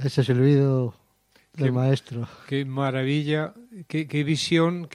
Ese silbido del Qué, maestro. qué maravilla, qué visión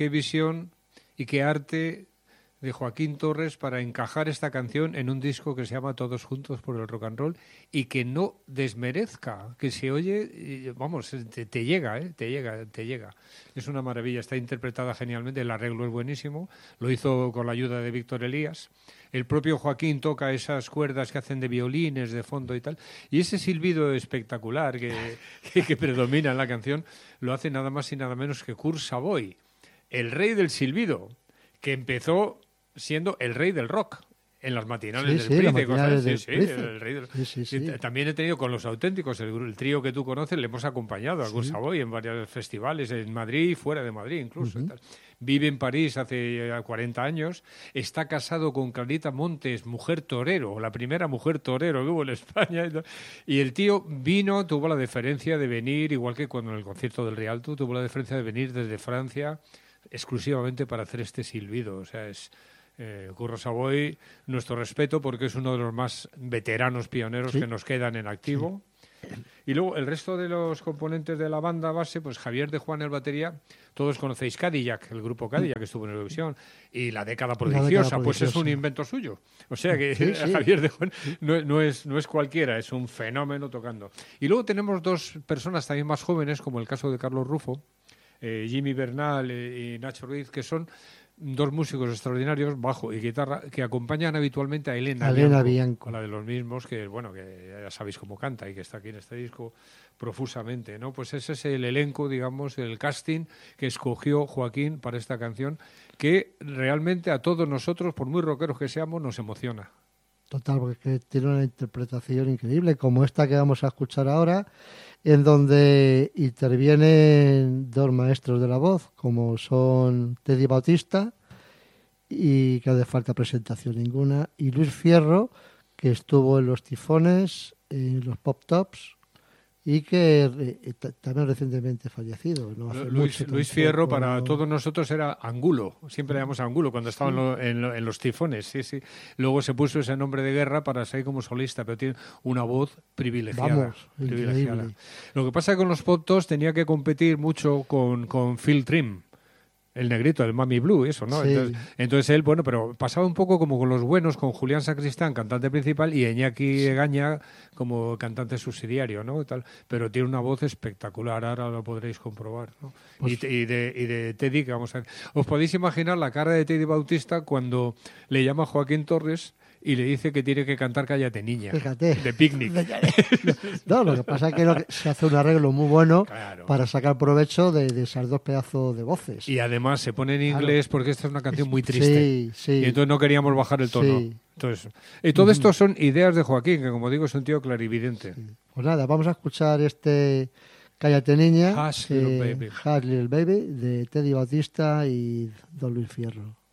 y qué arte de Joaquín Torres para encajar esta canción en un disco que se llama Todos Juntos por el Rock and Roll y que no desmerezca, que se oye, vamos, te llega, te llega. Es una maravilla, está interpretada genialmente, el arreglo es buenísimo, lo hizo con la ayuda de Víctor Elías. El propio Joaquín toca esas cuerdas que hacen de violines de fondo y tal, y ese silbido espectacular que predomina en la canción lo hace nada más y nada menos que Kurt Savoy, el rey del silbido, que empezó siendo el rey del rock en las matinales Sí, del las Price, matinales del Price. el rey del... Sí. También he tenido con Los Auténticos, el trío que tú conoces, le hemos acompañado a Kurt Sí. Savoy en varios festivales, en Madrid y fuera de Madrid incluso. Ujú. Vive en París hace 40 años, está casado con Clarita Montes, mujer torero, la primera mujer torero que hubo en España. Y el tío vino, tuvo la deferencia de venir, igual que cuando en el concierto del Rialto, tuvo la deferencia de venir desde Francia exclusivamente para hacer este silbido. O sea, es Curro Savoy, nuestro respeto porque es uno de los más veteranos pioneros que nos quedan en activo. Y luego el resto de los componentes de la banda base, pues Javier de Juan el batería, todos conocéis Cadillac, el grupo Cadillac que estuvo en Eurovisión, y La Década Prodigiosa, pues es un invento suyo. O sea que Javier de Juan no es cualquiera, es un fenómeno tocando. Y luego tenemos dos personas también más jóvenes, como el caso de Carlos Rufo, Jimmy Bernal y Nacho Ruiz, que son dos músicos extraordinarios, bajo y guitarra, que acompañan habitualmente a Elena Bianco, la de los mismos, que bueno, que ya sabéis cómo canta y que está aquí en este disco profusamente, ¿no? Pues ese es el elenco, digamos, el casting que escogió Joaquín para esta canción, que realmente a todos nosotros, por muy rockeros que seamos, nos emociona. Total, porque tiene una interpretación increíble, como esta que vamos a escuchar ahora, en donde intervienen dos maestros de la voz, como son Teddy Bautista, y que no hace falta presentación ninguna, y Luis Fierro, que estuvo en Los Tifones, en los Pop Tops, y que también recientemente fallecido. No hace Luis Fierro para todos nosotros era Angulo, siempre le llamamos Angulo cuando estaba en Los Tifones, sí. Luego se puso ese nombre de guerra para salir como solista, pero tiene una voz privilegiada. Increíble. Lo que pasa es que con los Pop Tops tenía que competir mucho con Phil Trim, el negrito, el Mami Blue, eso, ¿no? Sí. Entonces él, bueno, pero pasaba un poco como con los buenos, con Julián Sacristán, cantante principal, y Iñaki Egaña como cantante subsidiario, ¿no? Tal, pero tiene una voz espectacular, ahora lo podréis comprobar, ¿no? Pues... y de Teddy, que vamos a... ¿Os podéis imaginar la cara de Teddy Bautista cuando le llama Joaquín Torres y le dice que tiene que cantar Cállate Niña? Fíjate. De Picnic. No, lo que pasa es que se hace un arreglo muy bueno para sacar provecho de esas dos pedazos de voces. Y además se pone en inglés porque esta es una canción muy triste. Sí. Y entonces no queríamos bajar el tono. Sí. Entonces, y todo esto son ideas de Joaquín, que como digo es un tío clarividente. Sí. Pues nada, vamos a escuchar este Cállate Niña, Hush Little Baby, de Teddy Bautista y Don Luis Fierro.